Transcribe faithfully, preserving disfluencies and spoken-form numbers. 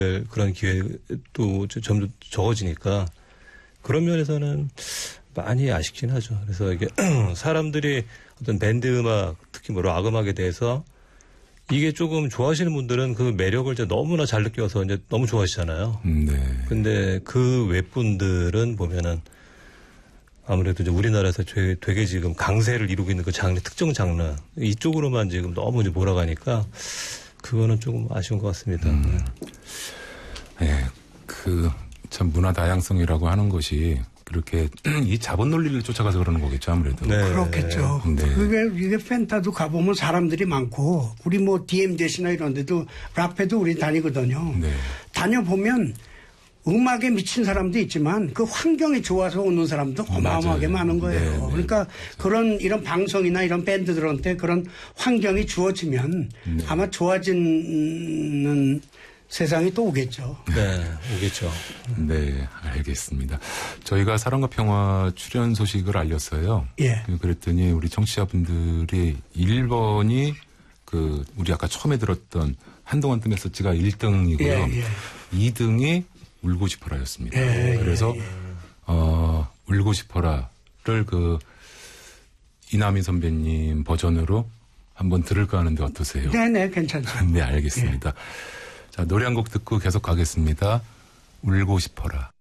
그런 기회도 점점 적어지니까 그런 면에서는 많이 아쉽긴 하죠. 그래서 이게 사람들이 어떤 밴드 음악, 특히 뭐 락 음악에 대해서 이게 조금 좋아하시는 분들은 그 매력을 이제 너무나 잘 느껴서 이제 너무 좋아하시잖아요. 네. 근데 그 외분들은 보면은 아무래도 이제 우리나라에서 되게, 되게 지금 강세를 이루고 있는 그 장르, 특정 장르 이쪽으로만 지금 너무 이제 몰아가니까 그거는 조금 아쉬운 것 같습니다. 음. 네. 그 참 문화 다양성이라고 하는 것이 그렇게 이 자본 논리를 쫓아가서 그러는 거겠죠, 아무래도. 네. 그렇겠죠. 네. 그게, 이게 펜타도 가보면 사람들이 많고, 우리 뭐 디엠제시나 이런 데도 락페도 우리 다니거든요. 네. 다녀보면 음악에 미친 사람도 있지만 그 환경이 좋아서 오는 사람도 어마어마하게 맞아요. 많은 거예요. 네, 네. 그러니까 그런 이런 방송이나 이런 밴드들한테 그런 환경이 주어지면 네. 아마 좋아지는 세상이 또 오겠죠. 네, 오겠죠. 네, 알겠습니다. 저희가 사랑과 평화 출연 소식을 알렸어요. 예. 그랬더니 우리 청취자분들이 일 번이 그 우리 아까 처음에 들었던 한동안 뜸했었지가 일 등이고요. 예, 예. 이 등이 울고 싶어라였습니다. 예, 그래서 예, 예. 어, 울고 싶어라를 그 이남희 선배님 버전으로 한번 들을까 하는데 어떠세요? 네네, 괜찮죠. 네, 알겠습니다. 예. 자, 노래 한 곡 듣고 계속 가겠습니다. 울고 싶어라.